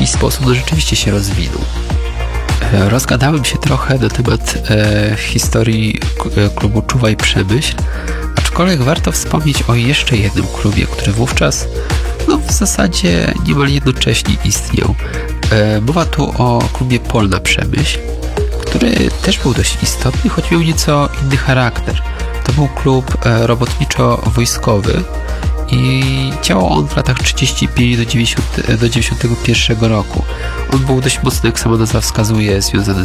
jakiś sposób rzeczywiście się rozwinął. Rozgadałem się trochę na temat historii klubu Czuwaj Przemyśl, aczkolwiek warto wspomnieć o jeszcze jednym klubie, który wówczas w zasadzie niemal jednocześnie istniał. Mowa tu o klubie Polna Przemyśl, który też był dość istotny, choć miał nieco inny charakter. To był klub robotniczo-wojskowy i działał on w latach 35 do 91 roku. On był dość mocno, jak sama nazwa wskazuje, związany